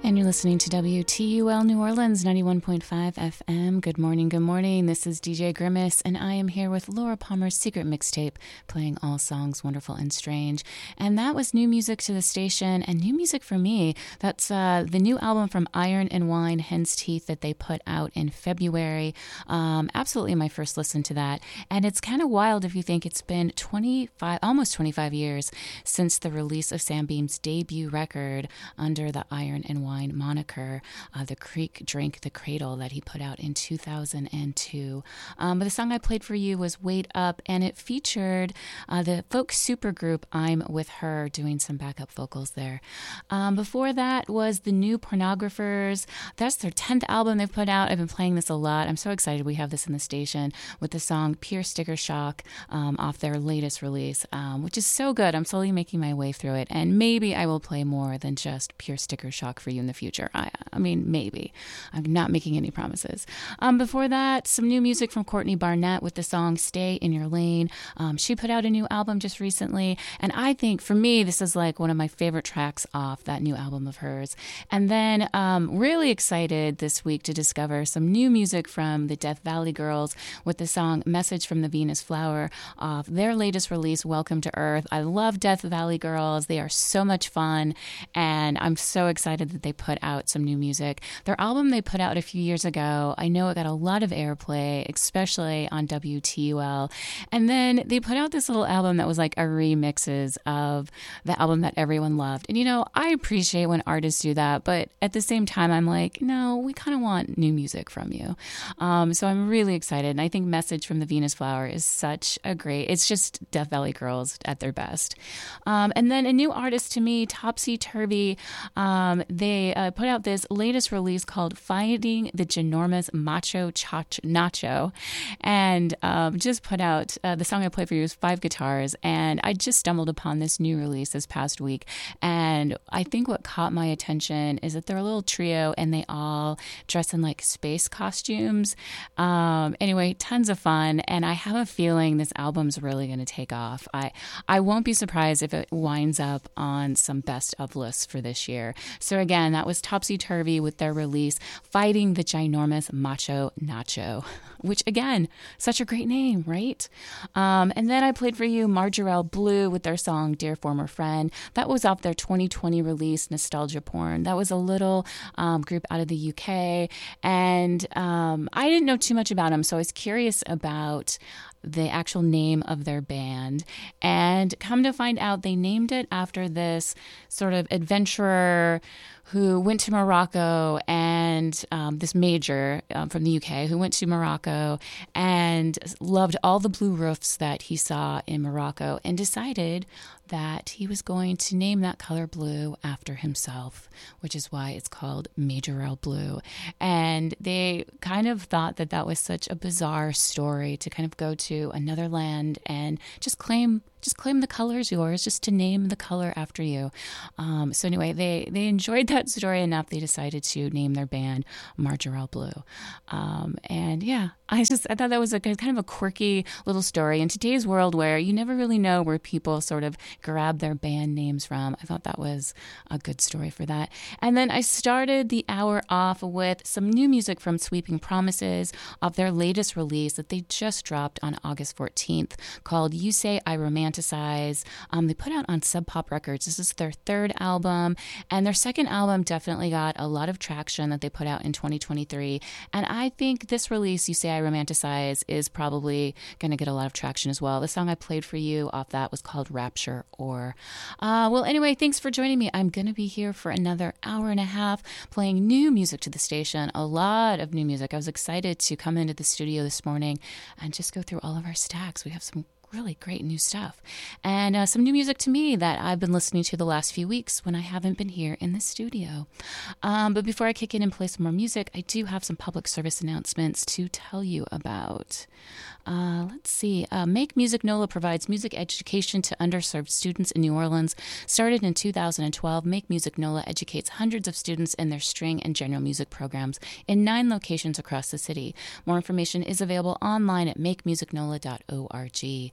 And you're listening to WTUL New Orleans 91.5 FM. Good morning, good morning. This is DJ Grimace, and I am here with Laura Palmer's Secret Mixtape, playing all songs wonderful and strange. And that was new music to the station and new music for me. That's the new album from Iron and Wine, Hen's Teeth, that they put out in February. Absolutely my first listen to that. And it's kind of wild if you think it's been almost 25 years since the release of Sam Beam's debut record under the Iron and Wine moniker, The Creek Drink the Cradle, that he put out in 2002. But the song I played for you was Wait Up, and it featured the folk supergroup I'm With Her doing some backup vocals there. Before that was the New Pornographers. That's their 10th album they've put out. I've been playing this a lot. I'm so excited we have this in the station with the song Pure Sticker Shock off their latest release, which is so good. I'm slowly making my way through it, and maybe I will play more than just Pure Sticker Shock for you in the future. I mean, maybe. I'm not making any promises. Before that, some new music from Courtney Barnett with the song Stay in Your Lane. She put out a new album just recently, and I think, for me, this is like one of my favorite tracks off that new album of hers. And then really excited this week to discover some new music from the Death Valley Girls with the song Message from the Venus Flower off their latest release, Welcome to Earth. I love Death Valley Girls. They are so much fun, and I'm so excited that they put out some new music. Their album they put out a few years ago, I know it got a lot of airplay, especially on WTUL. And then they put out this little album that was like a remixes of the album that everyone loved. And, you know, I appreciate when artists do that, but at the same time, I'm like, no, we kind of want new music from you. So I'm really excited. And I think Message from the Venus Flower is such a great, it's just Death Valley Girls at their best. And then a new artist to me, Topsy Turvy. They put out this latest release called Fighting the Ginormous Macho Nacho, and just put out the song I played for you is Five Guitars, and I just stumbled upon this new release this past week, and I think what caught my attention is that they're a little trio and they all dress in like space costumes. Anyway, tons of fun, and I have a feeling this album's really going to take off. I won't be surprised if it winds up on some best of lists for this year. So again, that was Topsy Turvy with their release, Fighting the Ginormous Macho Nacho, which again, such a great name, right? And then I played for you Marjarelle Blue with their song Dear Former Friend. That was off their 2020 release, Nostalgia Porn. That was a little group out of the UK, and I didn't know too much about them, so I was curious about the actual name of their band, and come to find out they named it after this sort of adventurer who went to Morocco, and this major from the UK who went to Morocco and loved all the blue roofs that he saw in Morocco, and decided that he was going to name that color blue after himself, which is why it's called Majorelle Blue. And they kind of thought that that was such a bizarre story to kind of go to another land and just claim the color is yours, just to name the color after you. So anyway, they enjoyed that story enough, they decided to name their band Marjarelle Blue. And yeah, I thought that was a kind of a quirky little story in today's world where you never really know where people sort of grab their band names from. I thought that was a good story for that. And then I started the hour off with some new music from Sweeping Promises of their latest release that they just dropped on August 14th called You Say I Romanticize. They put out on Sub Pop Records. This is their third album, and their second album definitely got a lot of traction that they put out in 2023. And I think this release, You Say I Romanticize, is probably going to get a lot of traction as well. The song I played for you off that was called Rapture Or. Well, anyway, thanks for joining me. I'm going to be here for another hour and a half playing new music to the station, a lot of new music. I was excited to come into the studio this morning and just go through all of our stacks. We have some really great new stuff, and some new music to me that I've been listening to the last few weeks when I haven't been here in the studio. But before I kick in and play some more music, I do have some public service announcements to tell you about. Let's see. Make Music NOLA provides music education to underserved students in New Orleans. Started in 2012, Make Music NOLA educates hundreds of students in their string and general music programs in 9 locations across the city. More information is available online at makemusicnola.org.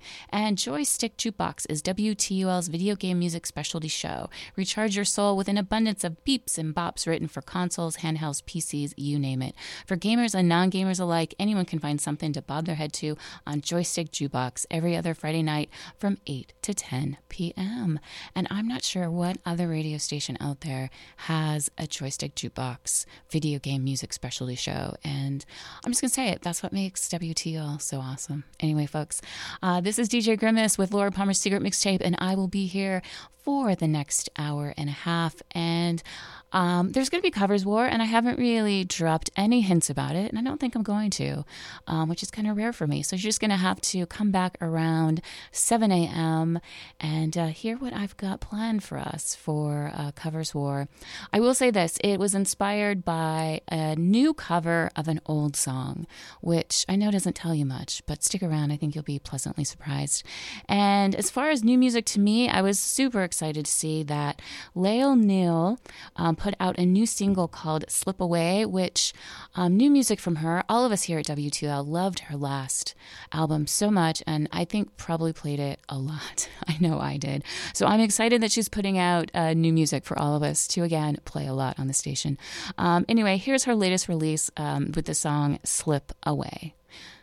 And Joystick Jukebox is WTUL's video game music specialty show. Recharge your soul with an abundance of beeps and bops written for consoles, handhelds, PCs, you name it. For gamers and non-gamers alike, anyone can find something to bob their head to on Joystick Jukebox every other Friday night from 8 to 10 p.m. And I'm not sure what other radio station out there has a Joystick Jukebox video game music specialty show. And I'm just going to say it. That's what makes WTL so awesome. Anyway, folks, this is DJ Grimace with Laura Palmer's Secret Mixtape, and I will be here for the next hour and a half. And there's going to be Covers War, and I haven't really dropped any hints about it, and I don't think I'm going to, which is kind of rare for me. So you're just going to have to come back around 7 a.m. and hear what I've got planned for us for Covers War. I will say this. It was inspired by a new cover of an old song, which I know doesn't tell you much, but stick around. I think you'll be pleasantly surprised. And as far as new music to me, I was super excited to see that Lael Neal put out a new single called Slip Away, which new music from her. All of us here at WTL loved her last album so much, and I think probably played it a lot. I know I did. So I'm excited that she's putting out new music for all of us to, again, play a lot on the station. Anyway, here's her latest release with the song Slip Away.